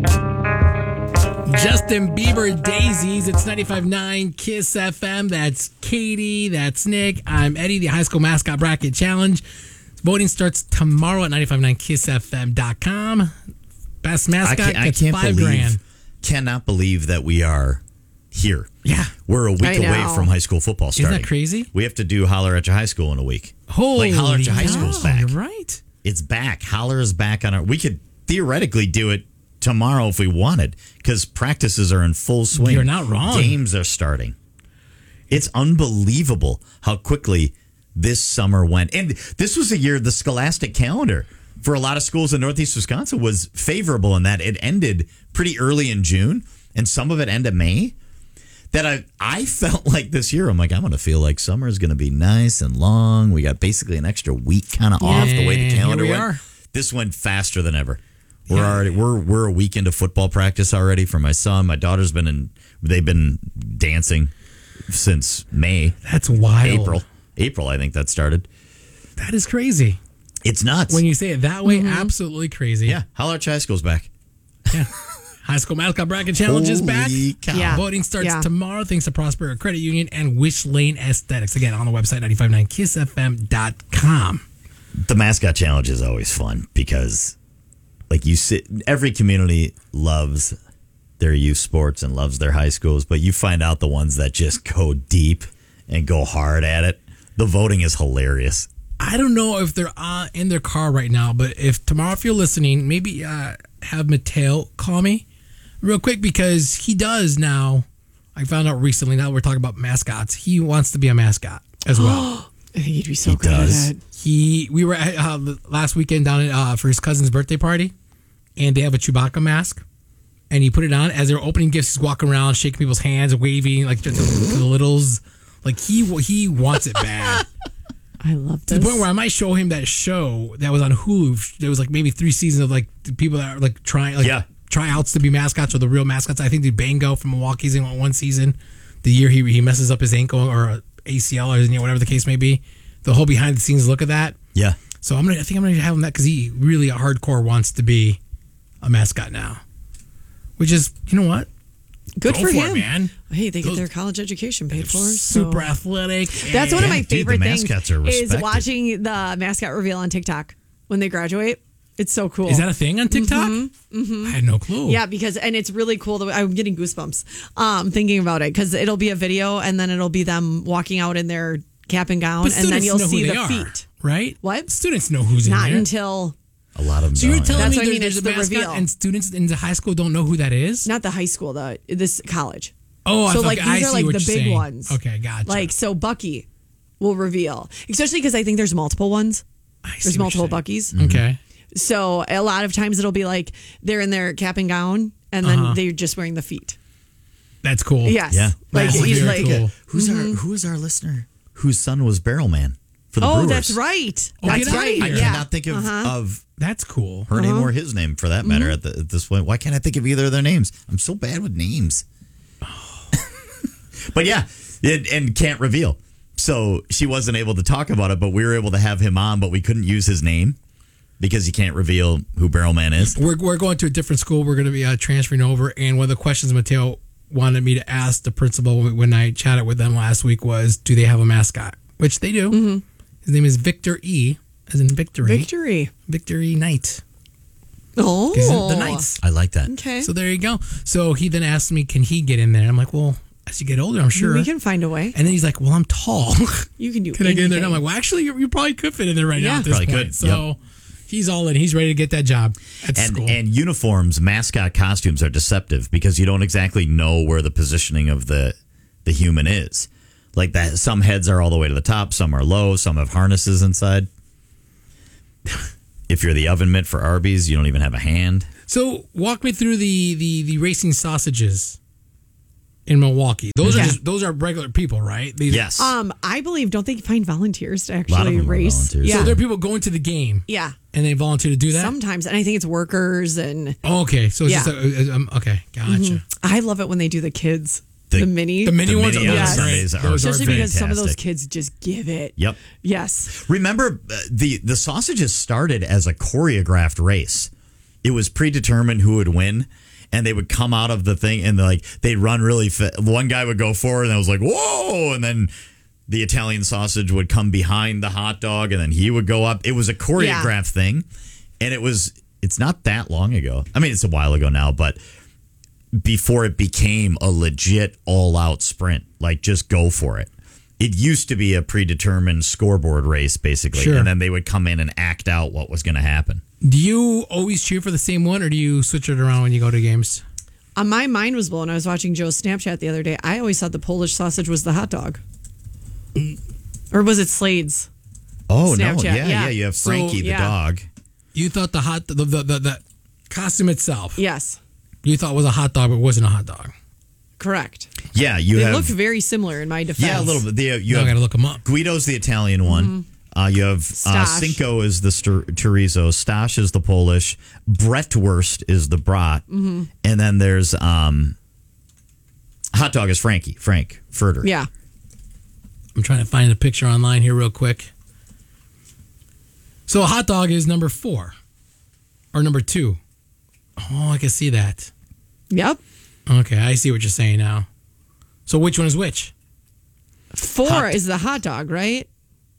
Justin Bieber, Daisies. It's 95.9 Kiss FM. That's Katie. That's Nick. I'm Eddie, the High School Mascot Bracket Challenge. Voting starts tomorrow at 959kissfm.com. Best mascot gets $5,000. Cannot believe that we are here. Yeah. We're a week away from high school football starting. Isn't that crazy? We have to do Holler at Your High School in a week. Holy Holler at Your High School's back. You're right. It's back. Holler is back on our... We could theoretically do it tomorrow if we wanted, because practices are in full swing. You're not wrong. Games are starting. It's unbelievable how quickly this summer went. And this was a year, the scholastic calendar for a lot of schools in Northeast Wisconsin was favorable in that it ended pretty early in June, and some of it ended May. That I felt like this year, I'm like, I'm going to feel like summer is going to be nice and long. We got basically an extra week kind of off the way the calendar went. This went faster than ever. We're a week into football practice already for my son. My daughter's they've been dancing since May. That's wild. April, I think that started. That is crazy. It's nuts. When you say it that way, absolutely crazy. Yeah. Holler at Your High School's back. Yeah. High School Mascot Bracket Challenge is back. Cow. Yeah. Voting starts tomorrow thanks to Prospera Credit Union and Wish Lane Aesthetics. Again, on the website, 959kissfm.com. The Mascot Challenge is always fun because, like, every community loves their youth sports and loves their high schools, but you find out the ones that just go deep and go hard at it. The voting is hilarious. I don't know if they're in their car right now, but if you're listening, maybe have Mateo call me real quick, because he does now. I found out recently, now we're talking about mascots, he wants to be a mascot as well. I think he'd be so good at it. We were at, last weekend down at, for his cousin's birthday party, and they have a Chewbacca mask, and he put it on as they were opening gifts. He's walking around, shaking people's hands, waving like the littles. Like he wants it bad. I love this. To the point where I might show him that show that was on Hulu. There was like maybe 3 seasons of like the people that are like tryouts to be mascots or the real mascots. I think the Bango from Milwaukee's in one season. The year he messes up his ankle or ACL or whatever the case may be. The whole behind the scenes look at that. Yeah. So I think I'm gonna have him that, because he really hardcore wants to be a mascot now. Which is, you know what? Good Go for it, him, man. Hey, they get their college education paid for. Super athletic. That's one of my favorite the things mascots are is respected. watching the mascot reveal on TikTok when they graduate. It's so cool. Is that a thing on TikTok? I had no clue. Yeah, and it's really cool. I'm getting goosebumps thinking about it, because it'll be a video and then it'll be them walking out in their cap and gown, But and then you'll know see who the they are, feet. right? What? Students know who's in Not there. until A lot of them So you're don't. telling That's me what I mean, there's a it's the mascot reveal. and students in the high school don't know who that is? not the high school, this college. Oh, So I like thought, I these are see like what the you're big saying. ones. Okay, gotcha. Like, so Bucky will reveal, especially because I think there's multiple ones. I see There's what you're multiple saying. Buckys. Okay. So a lot of times it'll be like they're in their cap and gown, and then they're just wearing the feet. That's cool. Yes. Yeah. Like, That's he's very like, cool. Who is our listener whose son was Barrel Man for the oh, Brewers? that's right. Oh, That's get outta right. here. I Yeah. cannot think of That's cool. her name or his name for that matter at this point. Why can't I think of either of their names? I'm so bad with names. But yeah, and can't reveal. So she wasn't able to talk about it, but we were able to have him on, but we couldn't use his name because he can't reveal who Barrel Man is. We're going to a different school. We're going to be transferring over, and one of the questions Mateo wanted me to ask the principal when I chatted with them last week was, do they have a mascot? Which they do. His name is Victor E, as in victory. Victor E. Knight. Oh. He's in the Knights. I like that. Okay. So there you go. So he then asked me, can he get in there? I'm like, well, as you get older, I'm sure. We can find a way. And then he's like, well, I'm tall. You can do Can I get in there? And I'm anything. like, well, actually, you probably could fit in there right now Yeah. at this Probably point. could. So he's all in. He's ready to get that job at school. And uniforms, mascot costumes are deceptive because you don't exactly know where the positioning of the human is. Like that, some heads are all the way to the top, some are low, some have harnesses inside. If you're the oven mitt for Arby's, you don't even have a hand. So walk me through the racing sausages in Milwaukee. Those are regular people, right? Yes. I believe, don't they find volunteers to lot of actually them are race? volunteers. Yeah. So there are people going to the game. Yeah. And they volunteer to do that? Sometimes. And I think it's workers. And Oh, okay. So it's Yeah. just okay. Gotcha. I love it when they do the kids. The mini. The mini The ones mini are on Yes. Sundays are Those are Especially because some of those fantastic. kids just give it. Yep. Yes. Remember, the sausages started as a choreographed race. It was predetermined who would win, and they would come out of the thing and they'd run really fast. One guy would go forward and I was like, whoa, and then the Italian sausage would come behind the hot dog and then he would go up. It was a choreographed thing, and it's not that long ago. I mean, it's a while ago now, but before it became a legit all-out sprint, like just go for it. It used to be a predetermined scoreboard race, basically, Sure. and then they would come in and act out what was going to happen. Do you always cheer for the same one, or do you switch it around when you go to games? My mind was blown. I was watching Joe's Snapchat the other day. I always thought the Polish sausage was the hot dog. Or was it Slade's? Oh, Snapchat, no. Yeah, yeah. you have Frankie the yeah. dog. You thought the costume itself, Yes, you thought was a hot dog, but it wasn't a hot dog. correct. Yeah, you They have. looked very similar in my defense. Yeah, a little bit. You Now I got have to look them up. Guido's the Italian one. You have Stash. Cinco is the chorizo. Stash is the Polish. Bratwurst is the brat. And then there's hot dog is Frank Furter. Yeah. I'm trying to find a picture online here real quick. So a hot dog is number 4 or number 2. Oh, I can see that. Yep. Okay, I see what you're saying now. So which one is which? 4 is the hot dog, right?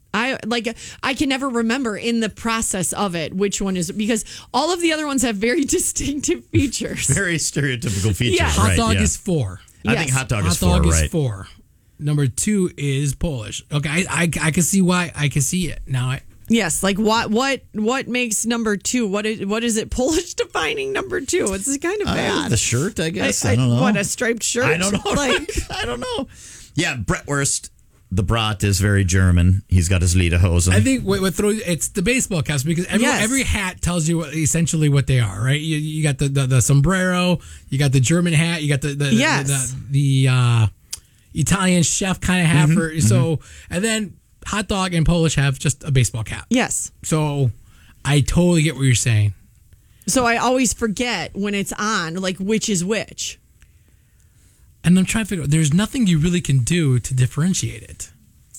I can never remember in the process of it which one is, because all of the other ones have very distinctive features. Very stereotypical features. Yeah. Hot Right, dog yeah. is 4. I think Yes. hot dog Hot is 4, dog is right? 4. Number 2 is Polish. Okay, I can see why. I can see it now. Yes, like what makes number 2? What is it Polish defining number 2? It's kind of bad. The shirt, I guess. I don't know. What, a striped shirt? I don't know. Like, I don't know. Yeah, Bratwurst, the brat, is very German. He's got his lederhosen. I think what throws it's the baseball caps, because Yes. every hat tells you essentially what they are, right? You got the sombrero, you got the German hat, you got the Yes. the Italian chef kind of hat for so, and then hot dog and Polish have just a baseball cap. yes. So I totally get what you're saying. So I always forget when it's on, like which is which. And I'm trying to figure out, there's nothing you really can do to differentiate it.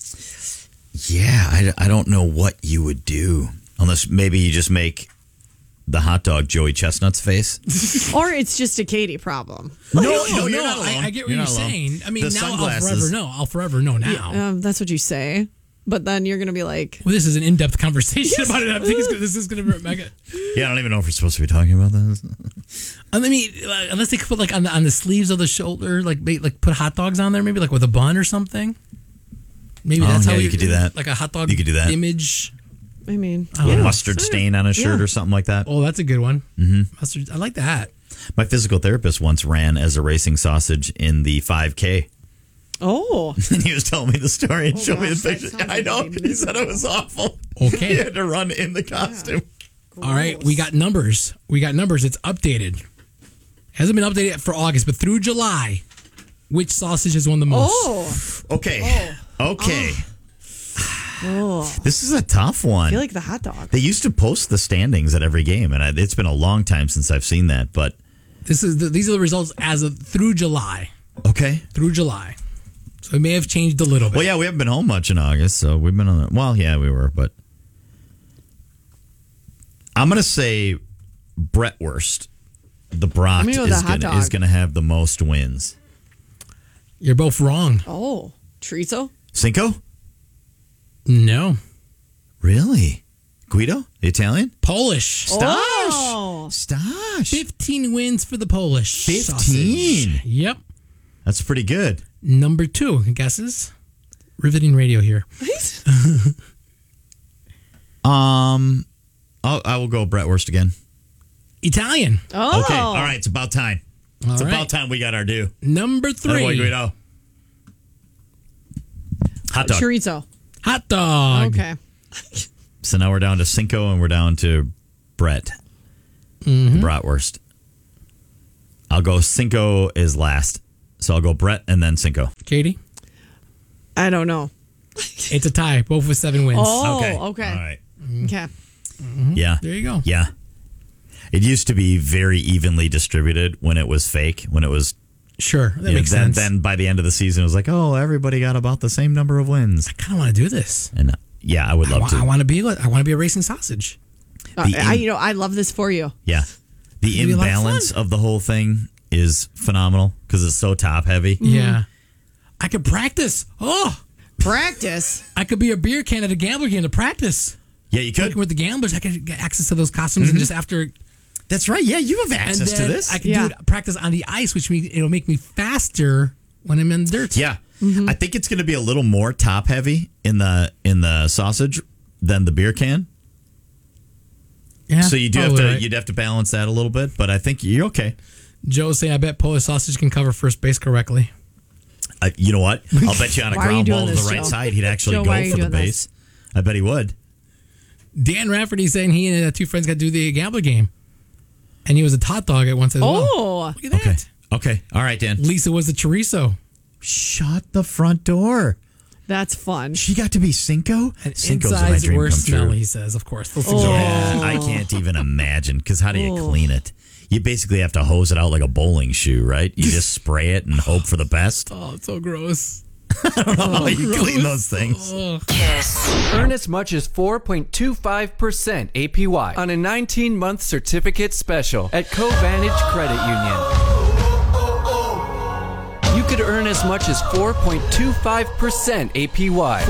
Yeah, I don't know what you would do. Unless maybe you just make the hot dog Joey Chestnut's face. Or it's just a Katie problem. No, you're not alone. I get what You're you're not alone. saying. I mean, The now sunglasses. I'll forever know now. That's what you say. But then you're going to be like, Well, this is an in-depth conversation about it. I think this is going to be mega. Yeah, I don't even know if we're supposed to be talking about this. I mean, unless they could put like on the sleeves of the shoulder, like put hot dogs on there, maybe like with a bun or something. Maybe that's how you could do that. Like a hot dog. You could do that. Image. I mean, I don't know. Mustard stain on a shirt Yeah. or something like that. Oh, that's a good one. Mm-hmm. Mustard. I like that. My physical therapist once ran as a racing sausage in the 5K. oh, And he was telling me the story and showed me gosh, the that picture. sounds I know. like He said it was awful. Okay. He had to run in the costume. All right, we got numbers. It's updated. Hasn't been updated for August, but through July, which sausage has won the most? oh, Okay. Okay. oh. This is a tough one. I feel like the hot dog. They used to post the standings at every game, and it's been a long time since I've seen that. But These are the results as of through July. okay. Through July. So it may have changed a little bit. Well, yeah, we haven't been home much in August, so we've been on the. Well, yeah, we were, but I'm gonna say Bratwurst, the brat, I'm gonna go with the hot dog. is gonna have the most wins. You're both wrong. Oh, chorizo? Cinco, No. really? Guido, the Italian, Polish. Stash, Oh. Stash, 15 wins for the Polish. 15. sausage. Yep. That's pretty good. Number 2. Guesses? Riveting radio here. I will go Bratwurst again. Italian. Oh. Okay, all right, it's about time. It's All right. about time we got our due. Number Attaboy, 3. Guido. Hot dog. Chorizo. Hot dog. Okay. So now we're down to Cinco and we're down to Brett. Mm-hmm. The Bratwurst. I'll go Cinco is last. So I'll go Brett and then Cinco. Katie? I don't know. It's a tie. Both with 7 wins. Oh, okay. All right. Okay. Yeah. There you go. Yeah. It used to be very evenly distributed when it was fake, when it was. Sure. That you know, makes sense. Then by the end of the season, it was like, oh, everybody got about the same number of wins. I kind of want to do this. And yeah, I would love to. I want to be a racing sausage. I love this for you. Yeah. The It'd be a lot of imbalance fun. of the whole thing is phenomenal because it's so top heavy. Yeah. I could practice. Oh, Practice. I could be a beer can at a gambler game to practice. Yeah, you could. Working with the gamblers, I could get access to those costumes and just after. That's right. Yeah, you have And access to then this. I could do it, practice on the ice, which means it'll make me faster when I'm in dirt. Yeah, I think it's going to be a little more top heavy in the sausage than the beer can. Yeah. So you do have probably to right. you'd have to balance that a little bit, but I think you're okay. Joe's saying, I bet Polish sausage can cover first base correctly. You know what? I'll bet you on a Why are you ground ball doing to the this, right Joe? side, he'd actually Joe, why are go you for the doing this? base. I bet he would. Dan Rafferty's saying he and two friends got to do the gambler game. And he was a hot dog at once as well. Oh. Look at that. Okay. All right, Dan. Lisa was the chorizo. Shut the front door. That's fun. She got to be Cinco? And Cinco's my insides dream were come smelly, true. he says, of course. Those things are Yeah, I can't even imagine because how do you clean it? You basically have to hose it out like a bowling shoe, right? You just spray it and hope for the best. Oh, it's so gross. I don't know how you clean those things. Earn as much as 4.25% APY on a 19-month certificate special at Covantage Credit Union. You could earn as much as 4.25% APY.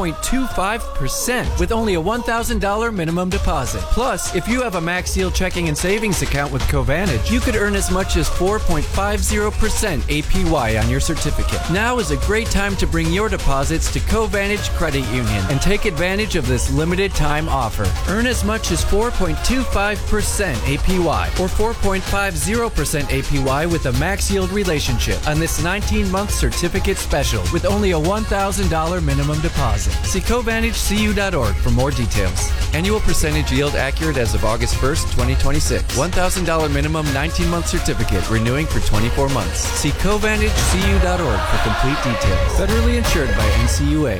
4.25% with only a $1,000 minimum deposit. Plus, if you have a Max Yield checking and savings account with Covantage, you could earn as much as 4.50% APY on your certificate. Now is a great time to bring your deposits to Covantage Credit Union and take advantage of this limited time offer. Earn as much as 4.25% APY or 4.50% APY with a Max Yield relationship on this 19-month certificate special with only a $1,000 minimum deposit. See CovantageCU.org for more details. Annual percentage yield accurate as of August 1st, 2026. $1,000 minimum 19-month certificate renewing for 24 months. See CovantageCU.org for complete details. Federally insured by NCUA.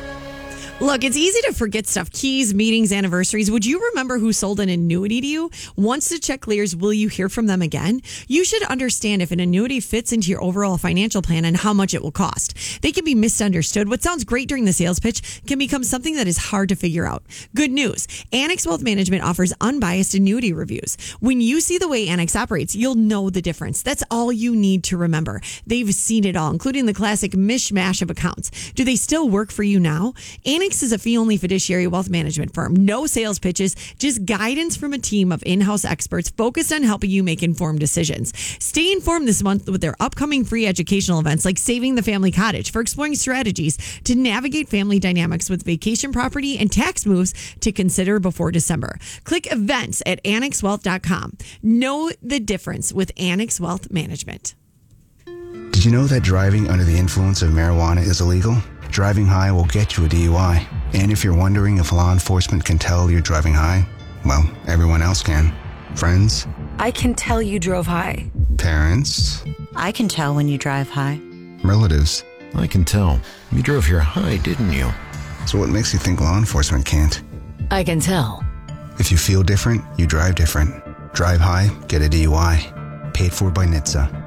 Look, it's easy to forget stuff. Keys, meetings, anniversaries. Would you remember who sold an annuity to you? Once the check clears, will you hear from them again? You should understand if an annuity fits into your overall financial plan and how much it will cost. They can be misunderstood. What sounds great during the sales pitch can become something that is hard to figure out. Good news. Annex Wealth Management offers unbiased annuity reviews. When you see the way Annex operates, you'll know the difference. That's all you need to remember. They've seen it all, including the classic mishmash of accounts. Do they still work for you now? Annex is a fee-only fiduciary wealth management firm. No sales pitches, just guidance from a team of in-house experts focused on helping you make informed decisions. Stay informed this month with their upcoming free educational events like Saving the Family Cottage for exploring strategies to navigate family dynamics with vacation property and tax moves to consider before December. Click events at annexwealth.com. Know the difference with Annex Wealth Management. Did you know that driving under the influence of marijuana is illegal? Driving high will get you a DUI. And if you're wondering if law enforcement can tell you're driving high, well, everyone else can. Friends, I can tell you drove high. parents, I can tell when you drive high. relatives. I can tell. You drove here high, didn't you? So what makes you think law enforcement can't? I can tell. If you feel different, you drive different. Drive high, get a DUI. Paid for by NHTSA.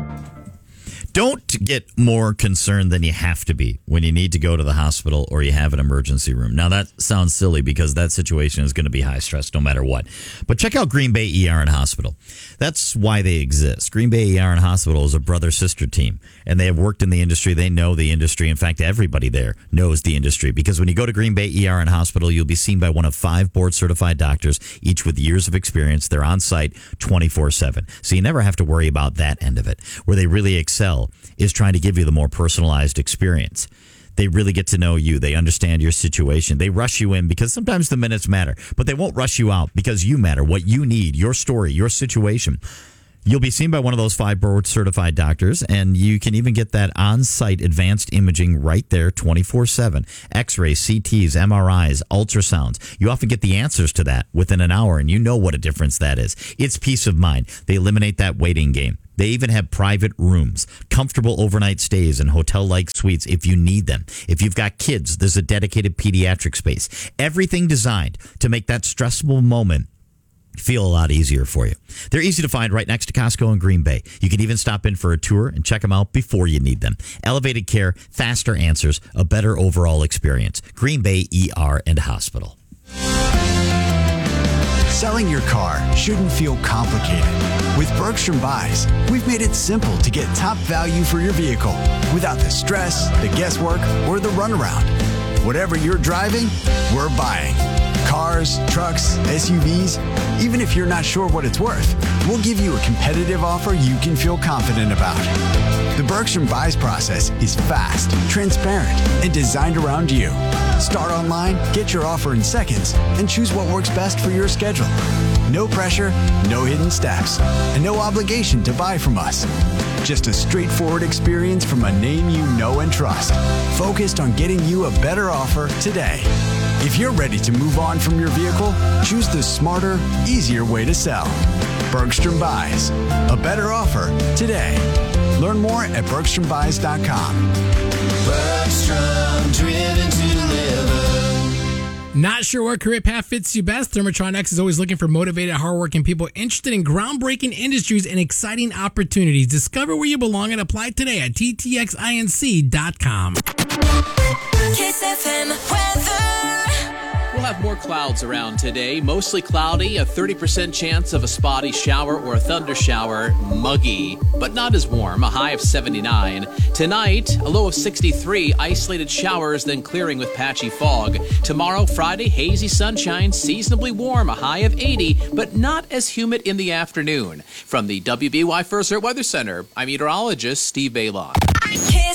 Don't get more concerned than you have to be when you need to go to the hospital or you have an emergency room. Now, that sounds silly because that situation is going to be high stress no matter what. But check out Green Bay ER and Hospital. That's why they exist. Green Bay ER and Hospital is a brother-sister team, and they have worked in the industry. They know the industry. In fact, everybody there knows the industry because when you go to Green Bay ER and Hospital, you'll be seen by one of 5 board-certified doctors, each with years of experience. They're on site 24/7. So you never have to worry about that end of it. Where they really excel is trying to give you the more personalized experience. They really get to know you. They understand your situation. They rush you in because sometimes the minutes matter, but they won't rush you out because you matter, what you need, your story, your situation. You'll be seen by one of those 5 board-certified doctors, and you can even get that on-site advanced imaging right there 24/7. X-rays, CTs, MRIs, ultrasounds. You often get the answers to that within an hour, and you know what a difference that is. It's peace of mind. They eliminate that waiting game. They even have private rooms, comfortable overnight stays, and hotel-like suites if you need them. If you've got kids, there's a dedicated pediatric space. Everything designed to make that stressful moment feel a lot easier for you. They're easy to find right next to Costco in Green Bay. You can even stop in for a tour and check them out before you need them. Elevated care, faster answers, a better overall experience. Green Bay ER and Hospital. Selling your car shouldn't feel complicated. With Bergstrom Buys, we've made it simple to get top value for your vehicle without the stress, the guesswork, or the runaround. Whatever you're driving, we're buying. Cars, trucks, SUVs, even if you're not sure what it's worth, we'll give you a competitive offer you can feel confident about. The Bergstrom Buys process is fast, transparent, and designed around you. Start online, get your offer in seconds, and choose what works best for your schedule. No pressure, no hidden steps, and no obligation to buy from us. Just a straightforward experience from a name you know and trust, focused on getting you a better offer today. If you're ready to move on from your vehicle, choose the smarter, easier way to sell. Bergstrom Buys. A better offer today. Learn more at BergstromBuys.com. Bergstrom, driven to deliver. Not sure what career path fits you best? Thermotron X is always looking for motivated, hardworking people interested in groundbreaking industries and exciting opportunities. Discover where you belong and apply today at ttxinc.com. Kiss FM weather. We'll have more clouds around today. Mostly cloudy, a 30% chance of a spotty shower or a thunder shower. Muggy, but not as warm, a high of 79. Tonight, a low of 63. Isolated showers, then clearing with patchy fog. Tomorrow, Friday, hazy sunshine, seasonably warm, a high of 80, but not as humid in the afternoon. From the WBY First Alert Weather Center, I'm meteorologist Steve Baylon. Kiss